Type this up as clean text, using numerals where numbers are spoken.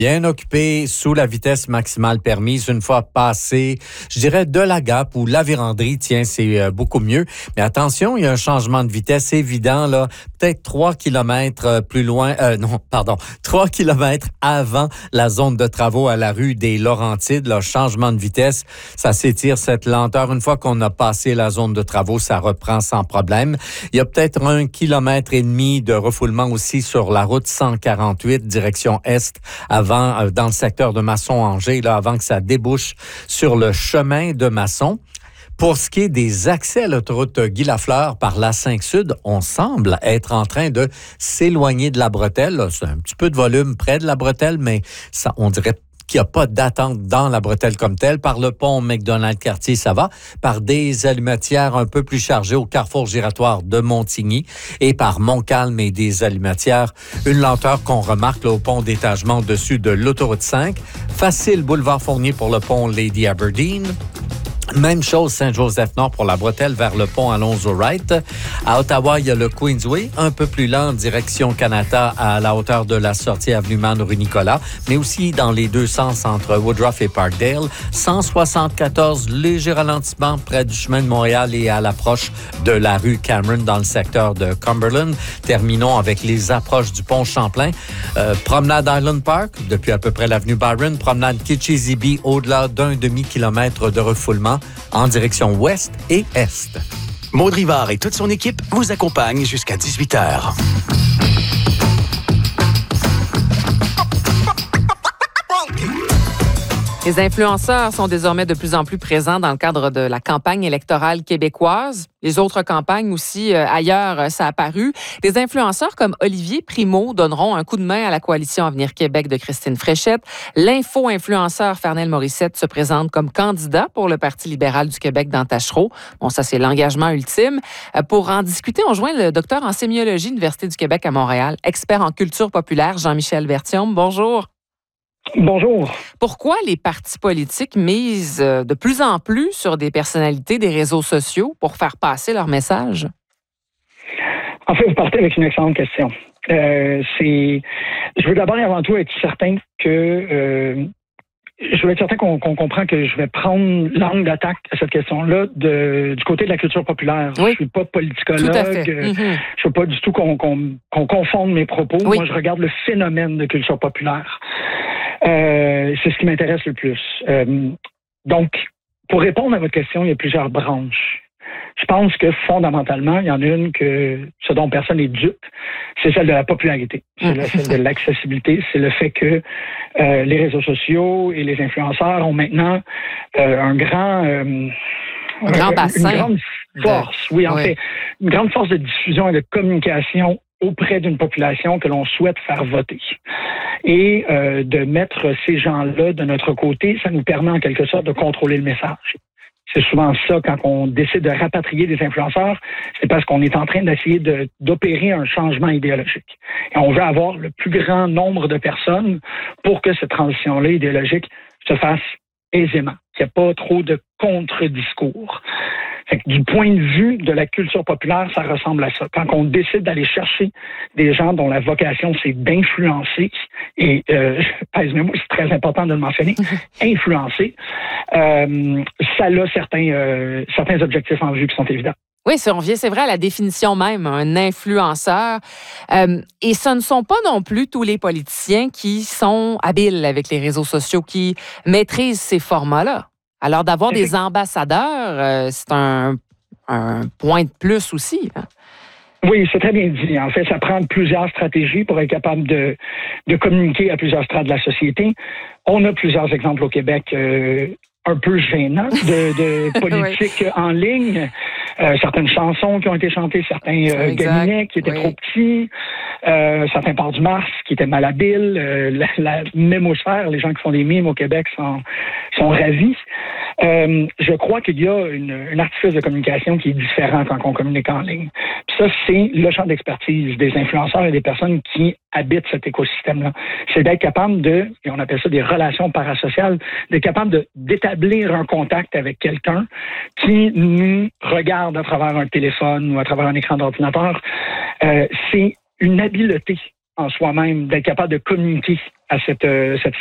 Bien occupé sous la vitesse maximale permise une fois passé, je dirais de la Gap ou la Vérandrie, tiens, c'est beaucoup mieux. Mais attention, il y a un changement de vitesse évident, là, peut-être 3 kilomètres plus loin, 3 kilomètres avant la zone de travaux à la rue des Laurentides, là, changement de vitesse, ça s'étire cette lenteur. Une fois qu'on a passé la zone de travaux, ça reprend sans problème. Il y a peut-être 1,5 kilomètre de refoulement aussi sur la route 148, direction Est, dans le secteur de Masson-Angers, là, avant que ça débouche sur le chemin de Masson. Pour ce qui est des accès à l'autoroute Guy Lafleur par l'A5 Sud, on semble être en train de s'éloigner de la bretelle. Là, c'est un petit peu de volume près de la bretelle, mais ça, on dirait qu'il n'y a pas d'attente dans la bretelle comme telle. Par le pont McDonald-Cartier, ça va. Par des allumetières un peu plus chargées au carrefour giratoire de Montigny et par Montcalm et des allumetières, une lenteur qu'on remarque là, au pont d'étagement au-dessus de l'autoroute 5. Facile boulevard Fournier pour le pont Lady Aberdeen. Même chose Saint-Joseph-Nord pour la bretelle vers le pont Alonzo-Wright. À Ottawa, il y a le Queensway, un peu plus lent, direction Canada à la hauteur de la sortie avenue Man-Rue Nicolas, mais aussi dans les deux sens entre Woodruff et Parkdale. 174, léger ralentissement près du chemin de Montréal et à l'approche de la rue Cameron dans le secteur de Cumberland. Terminons avec les approches du pont Champlain. Promenade Island Park, depuis à peu près l'avenue Byron. Promenade Kitchizibee, au-delà d'un demi-kilomètre de refoulement en direction ouest et est. Maud Rivard et toute son équipe vous accompagnent jusqu'à 18h. Les influenceurs sont désormais de plus en plus présents dans le cadre de la campagne électorale québécoise. Les autres campagnes aussi, ailleurs, ça a apparu. Des influenceurs comme Olivier Primo donneront un coup de main à la coalition Avenir Québec de Christine Fréchette. L'info-influenceur Fernel Morissette se présente comme candidat pour le Parti libéral du Québec dans Tachereau. Bon, ça, c'est l'engagement ultime. Pour en discuter, on joint le docteur en sémiologie, Université du Québec à Montréal, expert en culture populaire, Jean-Michel Berthiaume. Bonjour. Bonjour. Pourquoi les partis politiques misent de plus en plus sur des personnalités des réseaux sociaux pour faire passer leur message? En fait, vous partez avec une excellente question. Je veux d'abord et avant tout être certain que qu'on comprend que je vais prendre l'angle d'attaque à cette question-là du côté de la culture populaire. Oui. Je suis pas politicologue. Tout à fait. Je veux pas du tout qu'on confonde mes propos. Oui. Moi, je regarde le phénomène de culture populaire. C'est ce qui m'intéresse le plus. Donc, pour répondre à votre question, il y a plusieurs branches. Je pense que fondamentalement, il y en a une que ce dont personne n'est dupe, c'est celle de la popularité, c'est celle de l'accessibilité, c'est le fait que les réseaux sociaux et les influenceurs ont maintenant un grand bassin, une grande force, une grande force de diffusion et de communication auprès d'une population que l'on souhaite faire voter. Et de mettre ces gens-là de notre côté, ça nous permet en quelque sorte de contrôler le message. C'est souvent ça, quand on décide de rapatrier des influenceurs, c'est parce qu'on est en train d'essayer d'opérer un changement idéologique. Et on veut avoir le plus grand nombre de personnes pour que cette transition-là idéologique se fasse aisément, qu'il n'y ait pas trop de contre-discours. Fait que du point de vue de la culture populaire, ça ressemble à ça. Quand on décide d'aller chercher des gens dont la vocation, c'est d'influencer, et pèse-moi, c'est très important de le mentionner, influencer, ça a certains objectifs en vue qui sont évidents. Oui, si on revient, c'est vrai, à la définition même, un influenceur. Et ce ne sont pas non plus tous les politiciens qui sont habiles avec les réseaux sociaux, qui maîtrisent ces formats-là. Alors, d'avoir des ambassadeurs, c'est un point de plus aussi. Hein? Oui, c'est très bien dit. En fait, ça prend plusieurs stratégies pour être capable de communiquer à plusieurs strates de la société. On a plusieurs exemples au Québec un peu gênants de politique en ligne. Certaines chansons qui ont été chantées, certains cabinets qui étaient trop petits, certains ports du Mars qui étaient malhabiles, la mémosphère, les gens qui font des mimes au Québec sont ravis. Je crois qu'il y a une artifice de communication qui est différent quand on communique en ligne. Puis ça, c'est le champ d'expertise des influenceurs et des personnes qui habitent cet écosystème-là. C'est d'être capable et on appelle ça des relations parasociales, d'être capable d'établir un contact avec quelqu'un qui nous regarde à travers un téléphone ou à travers un écran d'ordinateur. C'est une habileté en soi-même d'être capable de communiquer à cette